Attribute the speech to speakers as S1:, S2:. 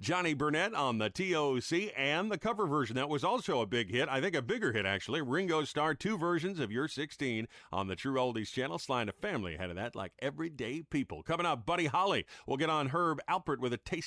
S1: Johnny Burnett on the TOC, and the cover version that was also a big hit. I think a bigger hit, actually. Ringo Starr, 2 versions of You're 16 on the True Oldies channel. Sly and the Family ahead of that, like Everyday People. Coming up, Buddy Holly. We'll get on Herb Alpert with a taste